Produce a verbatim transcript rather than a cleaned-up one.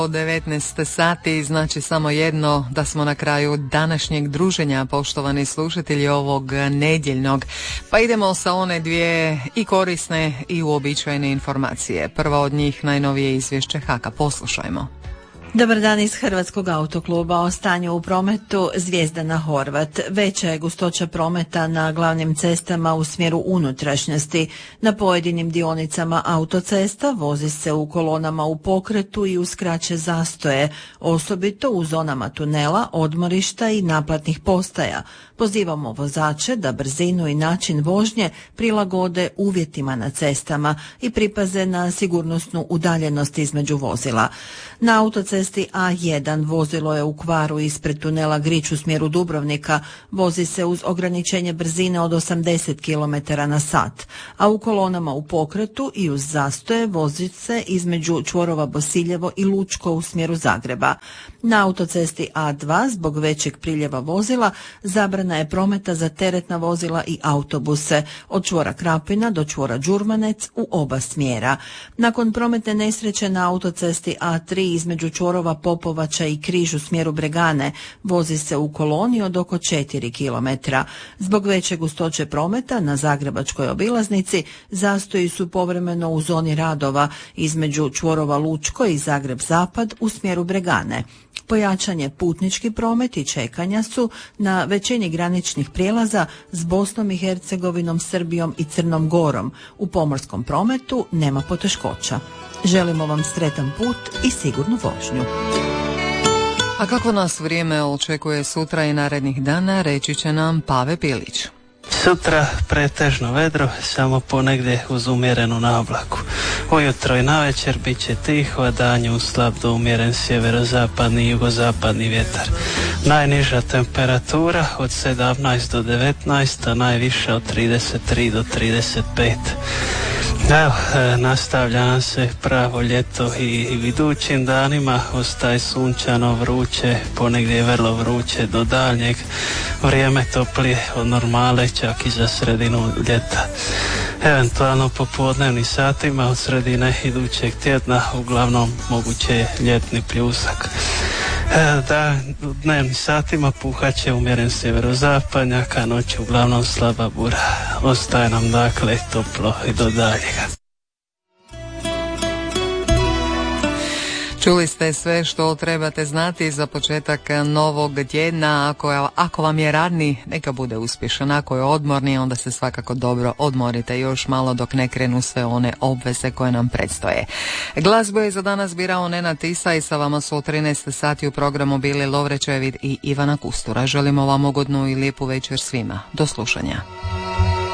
devetnaest sati, znači samo jedno da smo na kraju današnjeg druženja, poštovani slušatelji, ovog nedjeljnog. Pa idemo sa one dvije i korisne i uobičajene informacije. Prva od njih najnovije izvješće Haka. Poslušajmo. Dobar dan iz Hrvatskog autokluba. O stanju u prometu. Zvijezdana Horvat. Veća je gustoća prometa na glavnim cestama u smjeru unutrašnjosti. Na pojedinim dionicama autocesta vozi se u kolonama u pokretu i uz kraće zastoje, osobito u zonama tunela, odmorišta i naplatnih postaja. Pozivamo vozače da brzinu i način vožnje prilagode uvjetima na cestama i pripaze na sigurnosnu udaljenost između vozila. Na autocesti A jedan vozilo je u kvaru ispred tunela Grič u smjeru Dubrovnika, vozi se uz ograničenje brzine od osamdeset kilometara na sat, a u kolonama u pokretu i uz zastoje vozi se između čvorova Bosiljevo i Lučko u smjeru Zagreba. Na autocesti A dva zbog većeg priljeva vozila zabrana je prometa za teretna vozila i autobuse od čvora Krapina do čvora Đurmanec u oba smjera. Nakon prometne nesreće na autocesti A tri između čvorova Popovača i Križ u smjeru Bregane vozi se u koloni od oko četiri kilometra. Zbog veće gustoće prometa na zagrebačkoj obilaznici zastoji su povremeno u zoni radova između čvorova Lučko i Zagreb Zapad u smjeru Bregane. Pojačan je putnički promet i čekanja su na većini graničnih prijelaza s Bosnom i Hercegovinom, Srbijom i Crnom Gorom. U pomorskom prometu nema poteškoća. Želimo vam sretan put i sigurnu vožnju. A kako nas vrijeme očekuje sutra i narednih dana, reći će nam Pave Pilić. Sutra pretežno vedro, samo ponegdje uz umjerenu nablaku. Ujutro i navečer bit će tiho, a danju slab do umjeren sjeverozapadni i jugozapadni vjetar. Najniža temperatura od sedamnaest do devetnaest, a najviša od trideset tri do trideset pet. Evo, e, nastavlja nam se pravo ljeto i, i u idućim danima ostaje sunčano, vruće, ponegdje vrlo vruće do daljnjeg. Vrijeme toplije od normale, čak i za sredinu ljeta. Eventualno popodnevnim satima od sredine idućeg tjedna uglavnom moguće je ljetni pljusak. E, da, u dnevnim satima puhat će umjeren sjeverozapadnjak, a noć uglavnom slaba bura. Ostaje nam dakle toplo i do daljega. Čuli ste sve što trebate znati za početak novog tjedna. Ako, ako vam je radni, neka bude uspješan. Ako je odmorni, onda se svakako dobro odmorite još malo dok ne krenu sve one obveze koje nam predstoje. Glazbu je za danas birao Nenad Tisa i sa vama su u trinaest sati u programu bili Lovre Čevid i Ivana Kustura. Želimo vam ugodnu i lijepu večer svima. Do slušanja.